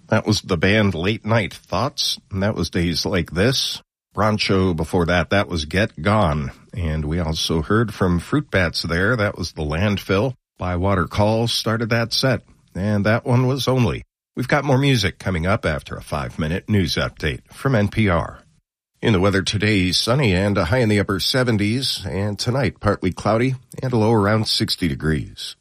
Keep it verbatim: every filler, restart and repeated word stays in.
That was the band Late Night Thoughts, and that was Days Like This. Broncho before that, that was Get Gone. And we also heard from Fruit Bats there, that was The Landfill. Bywater Calls started that set, and that one was Only. We've got more music coming up after a five-minute news update from N P R. In the weather today, sunny and a high in the upper seventies, and tonight partly cloudy and a low around sixty degrees.